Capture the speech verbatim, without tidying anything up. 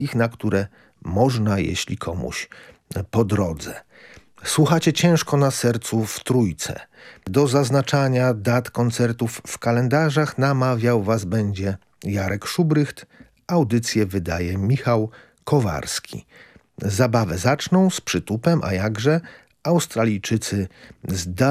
ich, na które można, jeśli komuś po drodze. Słuchacie Ciężko na sercu w trójce. Do zaznaczania dat koncertów w kalendarzach namawiał was będzie Jarek Szubrycht. Audycję wydaje Michał Kowarski. Zabawę zaczną z przytupem, a jakże Australijczycy z